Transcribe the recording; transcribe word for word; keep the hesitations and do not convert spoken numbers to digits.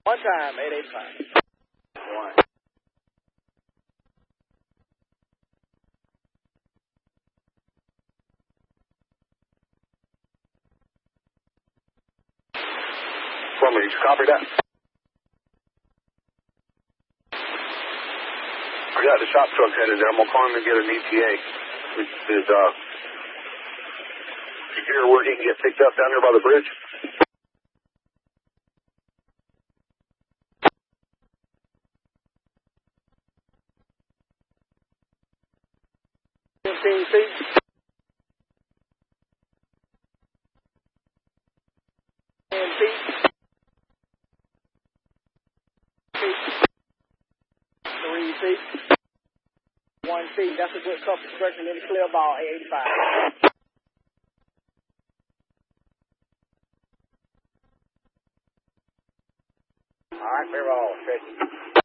One time, eight eighty-five. One. One lead, copy that. I got the shop truck headed there. I'm gonna call him and get an E T A. Is uh, you hear where he can get picked up down here by the bridge? Fifteen feet. Ten feet. Feet. Three feet. One feet. That's a good couple stretching in the clear ball, eight eighty-five. All right, clear ball. Stretch.